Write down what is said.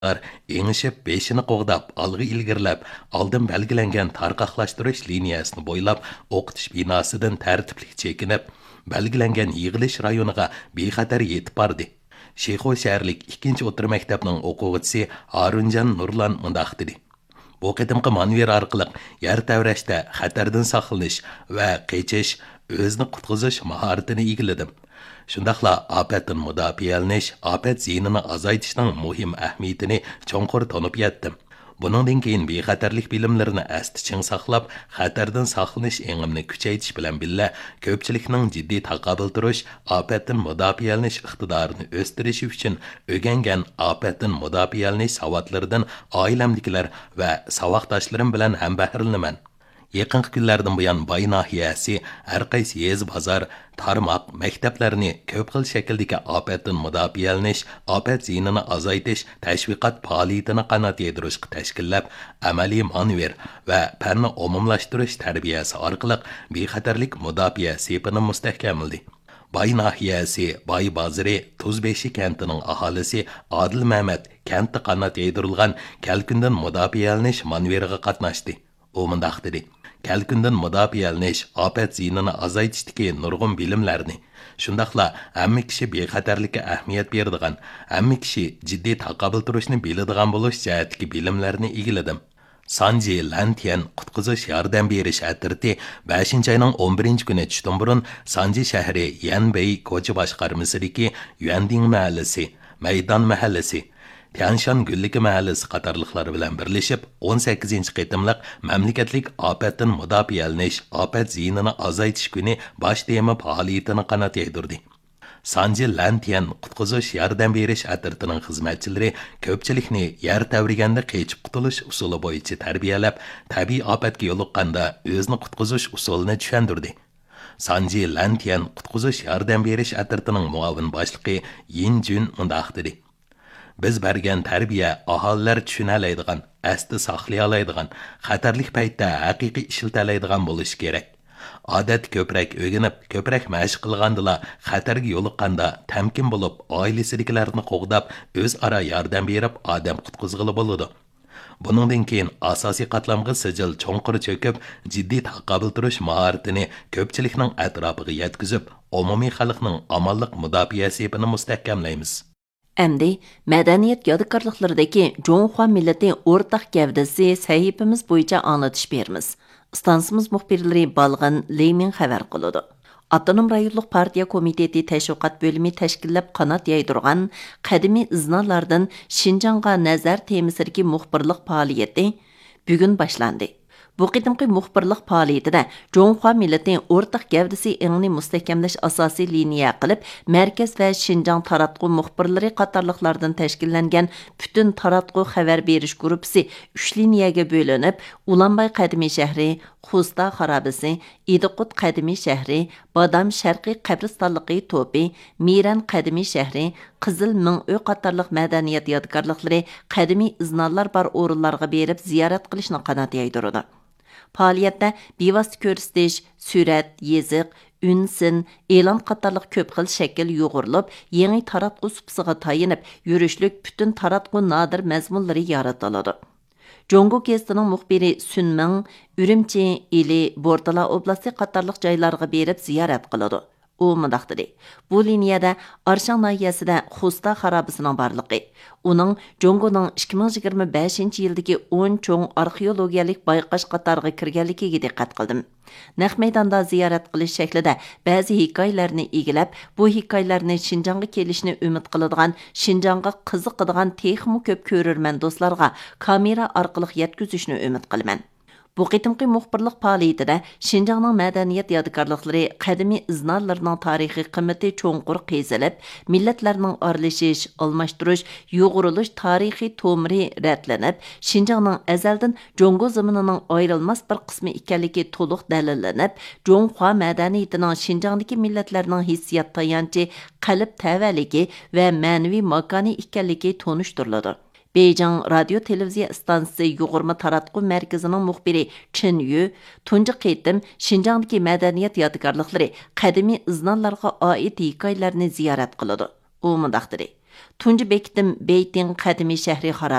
Еңішіп, бешіні қоғдап, алғы ilgirlab, алдын belgilengen tarqaqlaştırış liniyasını boylab, o'qitish binosidan tartiblik chekinib, belgilengen yig'ilish rayoniga bexatar yetib bordi. Sheyxo shaharlik 2-o'rta maktabning o'quvchisi Harunjon Nurlan mundaq dedi. Bu qadimqi manver orqali yer tavrashda xatardan saqlanish va qechish, o'zni qutqizish mahoratini egalladim. Shundaqla ofatdan mudofialanish, ofat ziyinini azaytishning muhim ahamiyatini cho'nqur tonib yetdim. Buningdan keyin bexatarlik bilimlarini asti-ching saqlab, xatardan saqlanish engimni kuchaytirish bilan birga ko'pchilikning jiddiy taqobil turish, ofatdan mudofialanish iqtidorini o'stirish uchun o'rgangan ofatdan mudofialanish savotlaridan oilamdagilar va saboqdoshlarim bilan ham bahralanaman. Yaqin kunlardan buyon Bay nahiyasi har qaysi yez bozor, tarmoq, maktablarni ko'p xil shakldagi ofatdan mudofialanish, ofat ziyinini azaytish tashviqot faoliyatini qanot yedirishga tashkillab, amaliy manver va fanni umumlashtirish tarbiyasi orqali bexatarlik mudofaa sepini mustahkamladi. Bay nahiyasi, Bay bozori, Tuzbeshi kentining aholisi Adil Mehmet kentda qanot yedirilgan kalkundan mudofialanish manveriga qatnashdi. U mundaq dedi: Kalkundan mudofialanish, ofat ziyinini azaytishdagi nurg'un bilimlarni, shundaqla hamma kishi bexatarlikka ahamiyat beradigan, hamma kishi jiddiy taqobil turishni biladigan bo'lish jihatdagi bilimlarni egalladim. Sanji Lantian qutqizish yordam berish atirti 5-oyning 11-kuni tushdan burun Sanji shahri Yanbey ko'cha boshqarmasidagi Yuanding mahallasi, Maydon mahallasi, Tianshan Gülliki mahallasi qatorliqlar bilan birlashib 18-qitimliq mamlakatlik ofatdan mudofialanish, ofat ziyinini azaytish kuni bosh tema faoliyatini qanot yaydirdi. Sanji Lantian qutqizish yordam berish atirtining xizmatchilari ko'pchilikni yer tavriganda qechib qutulish usuli bo'yicha tarbiyalab, tabiiy ofatga yo'liqqanda o'zni qutqizish usulini tushundirdi. Sanji Lantian qutqizish yordam berish atirtining muavin boshlig'i Yin Jun mundaq dedi: Biz bergan tarbiya aholilar tushunalaydigan, asti saqlayalaydigan, xatarlik paytda haqiqiy ishlatalaydigan bo'lishi kerak. Odat ko'proq o'rganib, ko'proq mashq qilgandila xatarga yo'liqqanda tamkin bo'lib, oilasidagilarni qo'g'dab, o'zaro yordam berib, odam qutqizg'ili bo'ladi. Buningdan keyin asosiy qatlamga sijil cho'nqir cho'kib, jiddiy taqobil turish mahoratini ko'pchilikning atrofiga yetkazib, umumiy xalqning amonlik mudofaa sepini mustahkamlaymiz. Әмді, мәдәниет ядыкарлықларыдaki Жоңхуа millati o'rtaq gavdasi sahifamiz bo'yicha anlatış berimiz. Stansımız muxbirləri Balğın Leymin xəbər qılıdı. Avtonom rayonluq partiya komiteti təşviqat bölümü təşkillab qanat yaydırğan qədimi iznarlardan Şinjanğa nəzər temisidagi muxbirlik faoliyati bugun başlandı. Bu qitimqi muxbirlik faoliyatida Жоңхуа millati o'rtaq gavdasi engni mustahkamlash asosiy liniya qilib, markaz va Şinjan taratqu muxbirlari qatorliqlardan tashkillangan butun taratqu xabar berish guruhi 3 liniyaga bo'linib, Ulanbay qadimiy shahri, Xusta xarobasi, Idiqut qadimiy shahri, Badam sharqiy qabristonligi to'pi, Miran qadimiy shahri, Qizil Ming'u qatorliq madaniyat yodgorliklari qadimiy iznonlar bor o'rinlarga berib ziyorat qilishni qanot yaydirdi. Faoliyatda bevosita ko'rsatish, surat, yeziq, unsin, e'lon qatorliq ko'p xil shakl yo'g'urilib, yangi taratqu supsiga tayinib, yurishlik butun taratqu nodir mazmunlari yaratiladi. Jongo Kestining muxbiri Sunming, Urumchi, Ili, Bortala oblasti qatorliq joylarga berib ziyorat qiladi. U mundaq dedi: Bu liniyada Arshang nahiyasida Xusta xarobasining borligi, uning Jongoning 2025-yildagi 10 cho'ng arxeologiyalik bayqash qatoriga kirganligiga diqqat qildim. Naq maydonda ziyorat qilish shaklida ba'zi hikoyalarni egilab, bu hikoyalarni Şinjanga kelishni umid qiladigan, Şinjanga qiziqadigan texmu ko'p ko'rurman do'stlarga kamera orqali yetkazishni umid qilaman. Bu qitimqi muxbirlik faoliyatida Şinjanning madaniyat yodgorliklari, qadimiy iznonlarning tarixiy qimmati cho'nqur qezilib, millatlarning aralashish, almashtirish, yo'g'irilish tarixiy tomiri ratlanib, Şinjanning azaldan Jongo zaminining ayrilmas bir qismi ekanligi to'liq dalillanib, Jonghua madaniyatining Şinjandagi millatlarning hissiyot tayanchi, qalb tavaligi va ma'naviy makoni ekanligi tonishtiriladi. Beijing radio televiziya stansiyasi yo'g'irma taratqu markazining muxbiri Chen Yu tunji qitim Şinjandagi madaniyat yodgorliklari, qadimiy iznonlarga oid hikoyalarni ziyorat qiladi. U mundaq dedi: Tunji bekitim Beytin qadimiy shahri